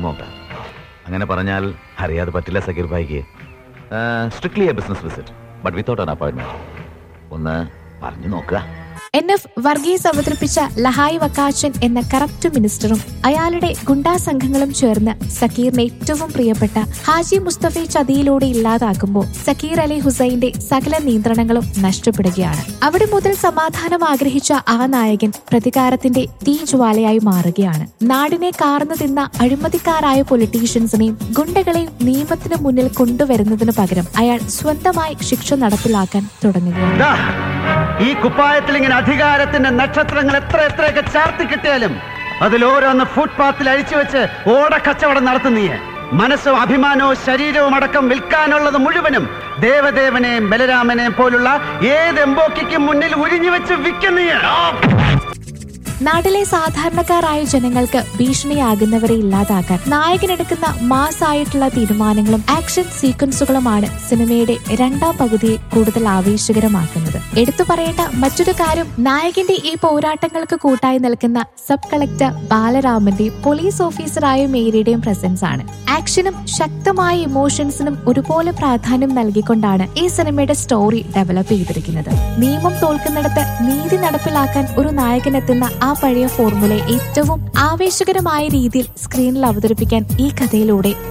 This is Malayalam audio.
മോക്ക. അങ്ങനെ പറഞ്ഞാൽ അറിയാതെ പറ്റില്ല Zakir ഭായിക്ക്. Strictly A business visit, but without an appointment. ഒന്ന് പറഞ്ഞു നോക്കുക. NF വർഗീസ് അവതരിപ്പിച്ച ലഹായ് വക്കാച്ചൻ എന്ന കറപ്റ്റ് മിനിസ്റ്ററും അയാളുടെ ഗുണ്ടാ സംഘങ്ങളും ചേർന്ന് സക്കീറിന് ഏറ്റവും പ്രിയപ്പെട്ട ഹാജി മുസ്തഫയെ ചതിയിലൂടെ ഇല്ലാതാക്കുമ്പോൾ സക്കീർ അലി ഹുസൈന്റെ സകല നിയന്ത്രണങ്ങളും നഷ്ടപ്പെടുകയാണ്. അവിടെ മുതൽ സമാധാനം ആഗ്രഹിച്ച ആ നായകൻ പ്രതികാരത്തിന്റെ തീജ്വാലയായി മാറുകയാണ്. നാടിനെ കാർന്നു തിന്ന അഴിമതിക്കാരായ പൊളിറ്റീഷ്യൻസിനെയും ഗുണ്ടകളെയും നിയമത്തിന് മുന്നിൽ കൊണ്ടുവരുന്നതിനു പകരം അയാൾ സ്വന്തമായി ശിക്ഷ നടപ്പിലാക്കാൻ തുടങ്ങുകയാണ്. ഈ കുപ്പായത്തിൽ ഇങ്ങനെ അധികാരത്തിന്റെ നക്ഷത്രങ്ങൾ എത്രയൊക്കെ ചാർത്തി കിട്ടിയാലും അതിലോരോന്ന് ഫുട്പാത്തിൽ അഴിച്ചു വെച്ച് ഓടക്കച്ചവടം നടത്തുന്നീയെ. മനസ്സും അഭിമാനവും ശരീരവും അടക്കം വിൽക്കാനുള്ളത് മുഴുവനും ദേവദേവനെയും ബലരാമനെയും പോലുള്ള ഏത് എംബോക്കിക്കും മുന്നിൽ ഉരിഞ്ഞു വെച്ച് വിൽക്കുന്നീയെ. നാട്ടിലെ സാധാരണക്കാരായ ജനങ്ങൾക്ക് ഭീഷണിയാകുന്നവരെ ഇല്ലാതാക്കാൻ നായകനെടുക്കുന്ന മാസായിട്ടുള്ള തീരുമാനങ്ങളും ആക്ഷൻ സീക്വൻസുകളുമാണ് സിനിമയുടെ രണ്ടാം പകുതിയെ കൂടുതൽ ആവേശകരമാക്കുന്നത്. എടുത്തു പറയേണ്ട മറ്റൊരു കാര്യം, നായകന്റെ ഈ പോരാട്ടങ്ങൾക്ക് കൂട്ടായി നിൽക്കുന്ന സബ് കളക്ടർ ബാലരാമന്റെയും പോലീസ് ഓഫീസറായ മേരിയുടെയും പ്രസൻസ് ആണ്. ആക്ഷനും ശക്തമായ ഇമോഷൻസിനും ഒരുപോലെ പ്രാധാന്യം നൽകിക്കൊണ്ടാണ് ഈ സിനിമയുടെ സ്റ്റോറി ഡെവലപ്പ് ചെയ്തിരിക്കുന്നത്. നിയമം തോൽക്കുന്നിടത്ത് നീതി നടപ്പിലാക്കാൻ ഒരു നായകനെത്തുന്ന ആ പഴയ ഫോർമുലയെ ഏറ്റവും ആവേശകരമായ രീതിയിൽ സ്ക്രീനിൽ അവതരിപ്പിക്കാൻ ഈ കഥയിലൂടെ